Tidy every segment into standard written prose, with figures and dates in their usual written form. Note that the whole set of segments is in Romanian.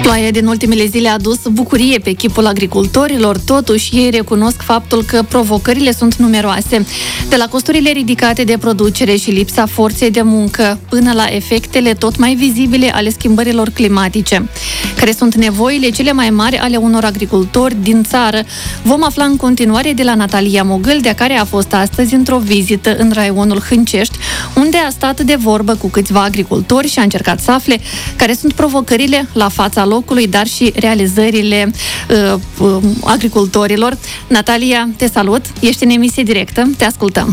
Ploaia din ultimele zile a adus bucurie pe chipul agricultorilor, totuși ei recunosc faptul că provocările sunt numeroase. De la costurile ridicate de producere și lipsa forței de muncă, până la efectele tot mai vizibile ale schimbărilor climatice. Care sunt nevoile cele mai mari ale unor agricultori din țară? Vom afla în continuare de la Natalia Mogâldea, care a fost astăzi într-o vizită în raionul Hâncești, unde a stat de vorbă cu câțiva agricultori și a încercat să afle care sunt provocările la fața locului, dar și realizările agricultorilor. Natalia, te salut! Ești în emisie directă, te ascultăm!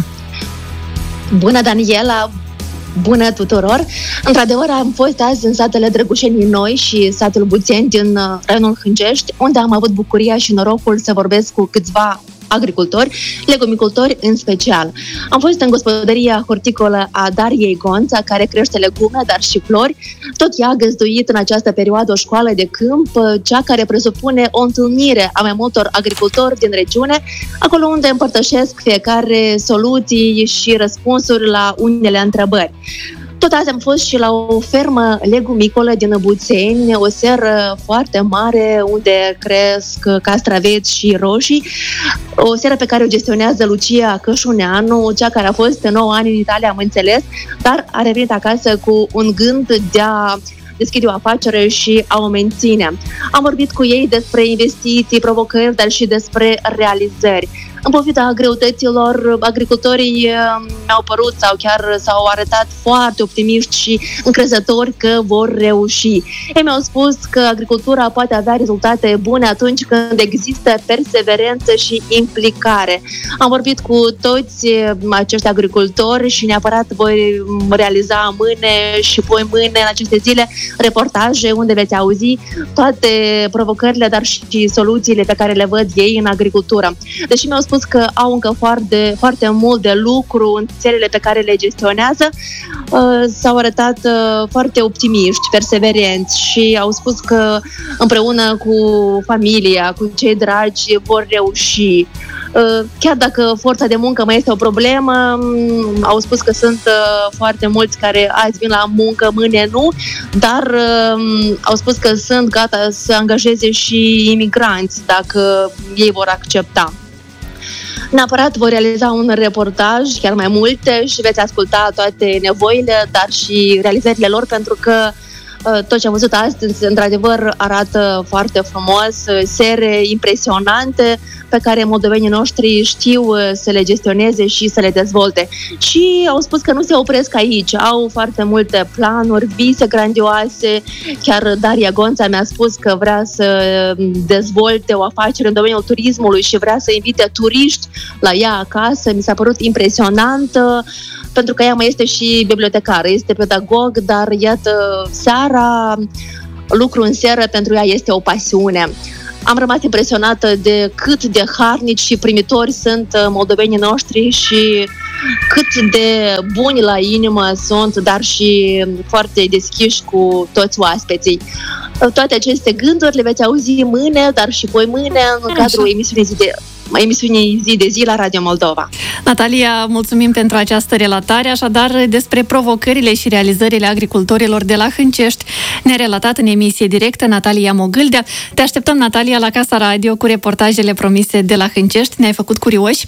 Bună, Daniela! Bună tuturor! Într-adevăr, am fost azi în satele Drăgușenii Noi și satul Buțeni din raionul Hâncești, unde am avut bucuria și norocul să vorbesc cu câțiva agricultori, legumicultori în special. Am fost în gospodăria horticolă a Dariei Gonța, care crește legume, dar și flori. Tot ea a găzduit în această perioadă o școală de câmp, cea care presupune o întâlnire a mai multor agricultori din regiune, acolo unde împărtășesc fiecare soluții și răspunsuri la unele întrebări. Tot azi am fost și la o fermă legumicolă din Buțeni, o seră foarte mare unde cresc castraveți și roșii, o seră pe care o gestionează Lucia Cășuneanu, cea care a fost 9 ani în Italia, am înțeles, dar a revenit acasă cu un gând de a deschide o afacere și a o menține. Am vorbit cu ei despre investiții, provocări, dar și despre realizări. În pofida greutăților, agricultorii mi-au părut sau chiar s-au arătat foarte optimiști și încrezători că vor reuși. Ei mi-au spus că agricultura poate avea rezultate bune atunci când există perseverență și implicare. Am vorbit cu toți acești agricultori și neapărat voi realiza mâine și poi mâine, în aceste zile, reportaje unde veți auzi toate provocările, dar și soluțiile pe care le văd ei în agricultură. Deși mi-au spus că au încă foarte mult de lucru în țările pe care le gestionează, s-au arătat foarte optimiști, perseverenți și au spus că împreună cu familia, cu cei dragi, vor reuși. Chiar dacă forța de muncă mai este o problemă, au spus că sunt foarte mulți care azi vin la muncă, mâine nu, dar au spus că sunt gata să angajeze și imigranți dacă ei vor accepta. Neapărat vor realiza un reportaj, chiar mai multe, și veți asculta toate nevoile, dar și realizările lor, pentru că tot ce am văzut astăzi, într-adevăr, arată foarte frumos, sere impresionante pe care moldovenii noștri știu să le gestioneze și să le dezvolte. Și au spus că nu se opresc aici, au foarte multe planuri, vise grandioase. Chiar Daria Gonța mi-a spus că vrea să dezvolte o afacere în domeniul turismului și vrea să invite turiști la ea acasă. Mi s-a părut impresionant, pentru că ea mai este și bibliotecară, este pedagog, dar iată, seara, lucru în seră pentru ea este o pasiune. Am rămas impresionată de cât de harnici și primitori sunt moldovenii noștri și cât de buni la inimă sunt, dar și foarte deschiși cu toți oaspeții. Toate aceste gânduri le veți auzi mâine, dar și voi mâine în cadrul emisiunii zi de zi la Radio Moldova. Natalia, mulțumim pentru această relatare. Așadar, despre provocările și realizările agricultorilor de la Hâncești ne-a relatat în emisie directă Natalia Mogâldea. Te așteptăm, Natalia, la Casa Radio cu reportajele promise de la Hâncești. Ne-ai făcut curioși.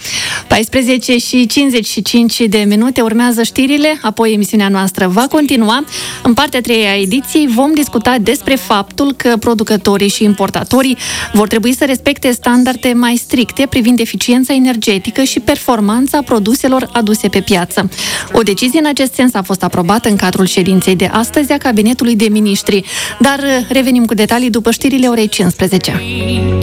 14:55 urmează știrile, apoi emisiunea noastră va continua. În partea 3 a ediției vom discuta despre faptul că producătorii și importatorii vor trebui să respecte standarde mai stricte privind eficiența energetică și performanța produselor aduse pe piață. O decizie în acest sens a fost aprobată în cadrul ședinței de astăzi a Cabinetului de Miniștri. Dar revenim cu detalii după știrile orei 15.